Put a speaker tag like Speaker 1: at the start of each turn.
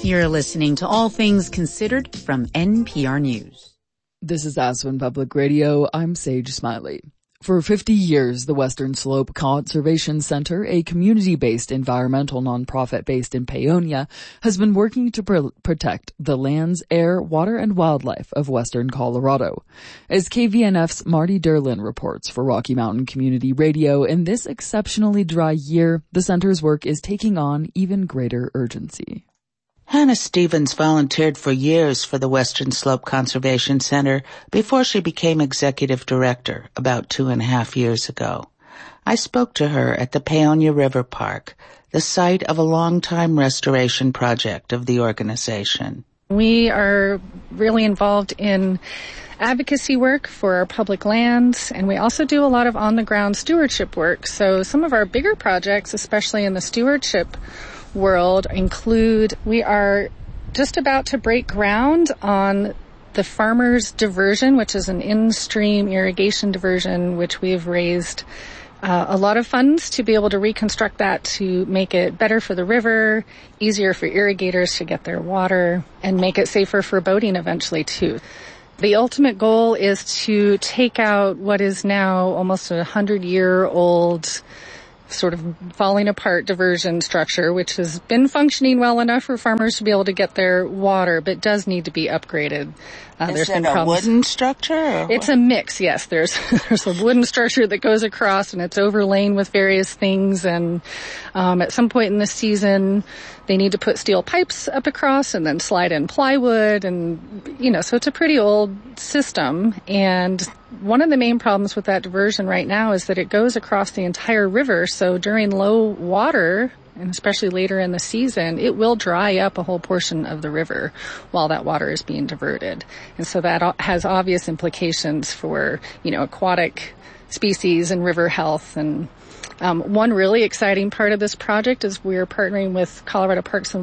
Speaker 1: You're listening to All Things Considered from NPR News.
Speaker 2: This is Aspen Public Radio. I'm Sage Smiley. For 50 years, the Western Slope Conservation Center, a community-based environmental nonprofit based in Paonia, has been working to protect the lands, air, water, and wildlife of western Colorado. As KVNF's Marty Derlin reports for Rocky Mountain Community Radio, in this exceptionally dry year, the center's work is taking on even greater urgency.
Speaker 3: Hannah Stevens volunteered for years for the Western Slope Conservation Center before she became executive director about 2.5 years ago. I spoke to her at the Paonia River Park, the site of a long-time restoration project of the organization.
Speaker 4: We are really involved in advocacy work for our public lands, and we also do a lot of on-the-ground stewardship work. So some of our bigger projects, especially in the stewardship world, include we are just about to break ground on the Farmers Diversion, which is an in-stream irrigation diversion, which we've raised a lot of funds to be able to reconstruct that to make it better for the river, easier for irrigators to get their water, and make it safer for boating eventually too. The ultimate goal is to take out what is now almost 100-year-old sort of falling apart diversion structure, which has been functioning well enough for farmers to be able to get their water, but does need to be upgraded.
Speaker 3: Is it a wooden structure?
Speaker 4: It's a mix, yes. There's a wooden structure that goes across, and it's overlain with various things. And at some point in the season, they need to put steel pipes up across and then slide in plywood. And, so it's a pretty old system. And one of the main problems with that diversion right now is that it goes across the entire river. So during low water, and especially later in the season, it will dry up a whole portion of the river while that water is being diverted. And so that has obvious implications for, aquatic species and river health. And one really exciting part of this project is we're partnering with Colorado Parks and